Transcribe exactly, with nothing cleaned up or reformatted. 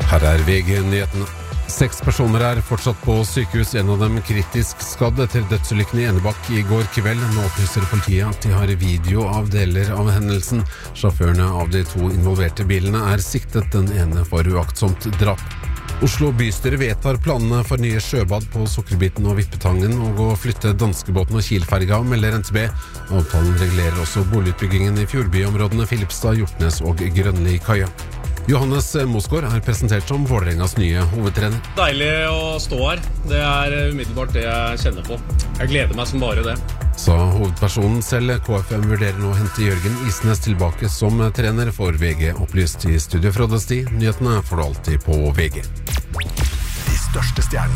Her er V G-nyhetene. Seks personer er fortsatt på sykehus, en av dem kritisk skadd etter dødsulykken i Enebakk i går kveld. Nå opplyser politiet at de har video av deler av hendelsen. Sjåførene av de to involverte bilene er siktet, den ene for uaktsomt drap. Oslo bystyre vedtar planene for nye sjøbad på Sukkerbiten og Vippetangen og å flytte danskebåten og Kielferga, melder N T B. Avtalen regulerer også boligutbyggingen i fjordbyområdene Filipstad, Hjortnes og Grønli-Kaia. Johannes Mosgaard er presentert som Vålerengas nye hovedtrener. Deilig å stå her. Det er umiddelbart det jeg kjenner på. Jeg gleder meg som bare det. Sa hovedpersonen selv. K F M vurderer nå å hente Jørgen Isnes tilbake som trener, for V G opplyst i studio fra Døsti. Nyhetene får du alltid på V G. De største stjernene